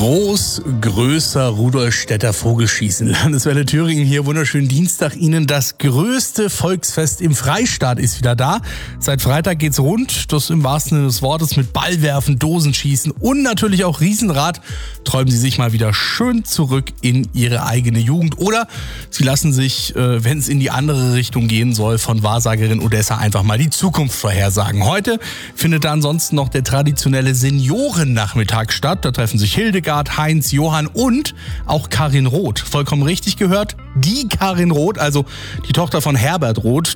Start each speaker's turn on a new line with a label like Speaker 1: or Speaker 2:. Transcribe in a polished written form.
Speaker 1: Groß, größer Rudolstädter Vogelschießen. Landeswelle Thüringen hier, wunderschönen Dienstag Ihnen. Das größte Volksfest im Freistaat ist wieder da. Seit Freitag geht's rund, das im wahrsten Sinne des Wortes, mit Ballwerfen, Dosenschießen und natürlich auch Riesenrad. Träumen Sie sich mal wieder schön zurück in Ihre eigene Jugend. Oder Sie lassen sich, wenn es in die andere Richtung gehen soll, von Wahrsagerin Odessa einfach mal die Zukunft vorhersagen. Heute findet da ansonsten noch der traditionelle Seniorennachmittag statt. Da treffen sich Hildegard, Heinz, Johann und auch Karin Roth. Vollkommen richtig gehört, die Karin Roth, also die Tochter von Herbert Roth,